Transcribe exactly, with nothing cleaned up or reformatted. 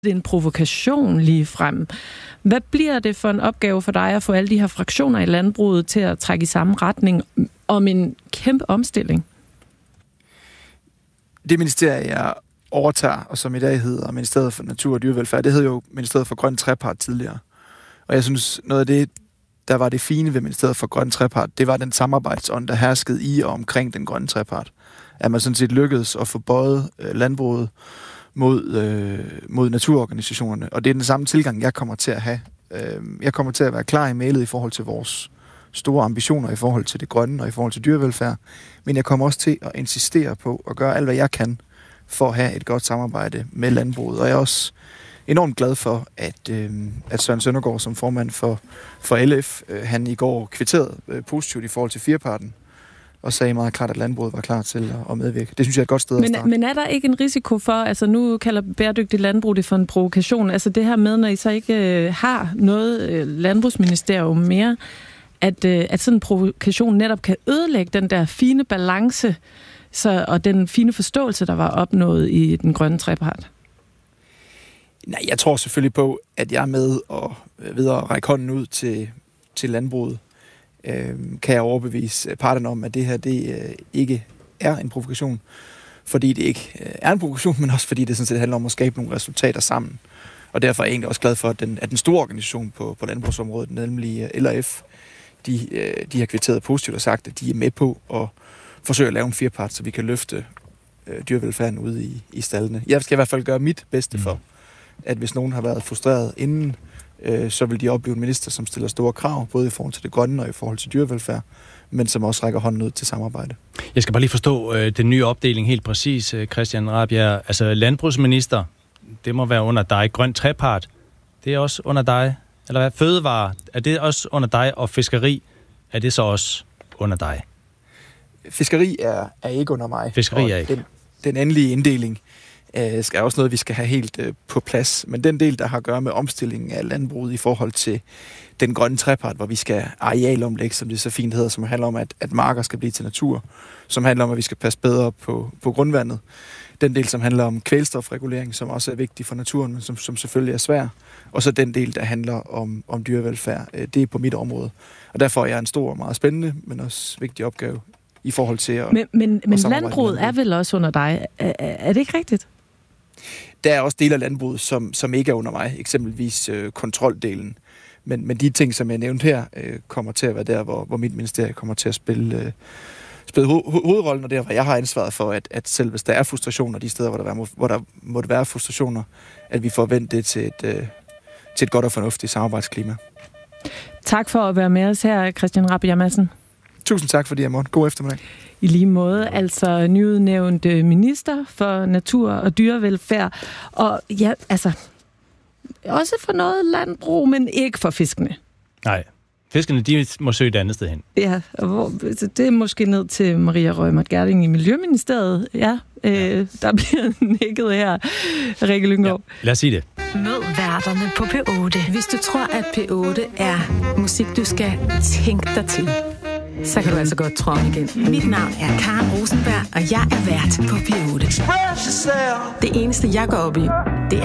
Det er en provokation lige frem. Hvad bliver det for en opgave for dig at få alle de her fraktioner i landbruget til at trække i samme retning om en kæmpe omstilling? Det ministerie, jeg overtager, og som i dag hedder Ministeriet for Natur og Dyrevelfærd, det hed jo Ministeriet for Grøn Trepart tidligere. Og jeg synes, noget af det, der var det fine ved Ministeriet for Grøn Trepart, det var den samarbejdsånd, der herskede i og omkring den grønne trepart. At man sådan set lykkedes at få bøjet øh, landbruget mod, øh, mod naturorganisationerne. Og det er den samme tilgang, jeg kommer til at have. Øh, jeg kommer til at være klar i mailet i forhold til vores store ambitioner i forhold til det grønne og i forhold til dyrevelfærd. Men jeg kommer også til at insistere på at gøre alt, hvad jeg kan for at have et godt samarbejde med landbruget. Og jeg er også enormt glad for, at, øh, at Søren Søndergaard som formand for, for L F, øh, han i går kvitterede øh, positivt i forhold til fireparten, og sagde meget klart, at landbruget var klar til at medvirke. Det synes jeg er et godt sted men, at starte. Men er der ikke en risiko for, altså nu kalder bæredygtig landbrug det for en provokation, altså det her med, når I så ikke øh, har noget øh, landbrugsministerium mere, at, øh, at sådan en provokation netop kan ødelægge den der fine balance så, og den fine forståelse, der var opnået i den grønne trepart? Nej, jeg tror selvfølgelig på, at jeg er med og ved at række hånden ud til, til landbruget, øh, kan jeg overbevise parterne om, at det her det øh, ikke er en provokation, fordi det ikke øh, er en provokation, men også fordi det sådan set handler om at skabe nogle resultater sammen. Og derfor er jeg egentlig også glad for, at den, at den store organisation på, på landbrugsområdet, nemlig L R F, de, øh, de har kvitteret positivt og sagt, at de er med på at forsøge at lave en firepart, så vi kan løfte øh, dyrevelfærden ude i, i staldene. Jeg skal i hvert fald gøre mit bedste for, at hvis nogen har været frustreret inden, øh, så vil de opleve en minister, som stiller store krav, både i forhold til det grønne og i forhold til dyrevelfærd, men som også rækker hånden ud til samarbejde. Jeg skal bare lige forstå øh, den nye opdeling helt præcis, øh, Christian Rabjerg. Altså landbrugsminister, det må være under dig. Grøn trepart, det er også under dig. Eller hvad? Fødevare, er det også under dig? Og fiskeri, er det så også under dig? Fiskeri er, er ikke under mig. Fiskeri er ikke. Den, den endelige inddeling øh, skal også noget, vi skal have helt øh, på plads. Men den del, der har at gøre med omstillingen af landbruget i forhold til den grønne trepart, hvor vi skal arealomlægge, som det så fint hedder, som handler om, at, at marker skal blive til natur, som handler om, at vi skal passe bedre på, på grundvandet. Den del, som handler om kvælstofregulering, som også er vigtig for naturen, men som, som selvfølgelig er svær. Og så den del, der handler om, om dyrevelfærd. Det er på mit område. Og derfor er jeg en stor og meget spændende, men også vigtig opgave i forhold til at Men, men, men landbruget er vel også under dig? Er, er det ikke rigtigt? Der er også dele af landbruget, som, som ikke er under mig. Eksempelvis øh, kontroldelen. Men, men de ting, som jeg nævnte her, øh, kommer til at være der, hvor, hvor mit ministerie kommer til at spille, øh, spille ho- hovedrollen, og der, hvor jeg har ansvaret for, at, at selv hvis der er frustrationer de steder, hvor der, være, hvor der måtte være frustrationer, at vi får vendt det til et, øh, til et godt og fornuftigt samarbejdsklima. Tak for at være med os her, Christian Rabjerg Madsen. Tusind tak, fordi jeg måtte. God eftermiddag. I lige måde, altså nyudnævnt minister for natur og dyrevelfærd. Og ja, altså, også for noget landbrug, men ikke for fiskene. Nej, fiskene, de må søge et andet sted hen. Ja, og hvor, det er måske ned til Maria Reumert Gjerding i Miljøministeriet. Ja, øh, ja. Der bliver nikket her, Rikke Lynggaard. Ja, lad os sige det. Mød værterne på P otte. Hvis du tror, at P otte er musik, du skal tænke dig til, så kan du altså godt tro igen. Mit navn er Karen Rosenberg, og jeg er vært på P otte. Det eneste, jeg går op i, det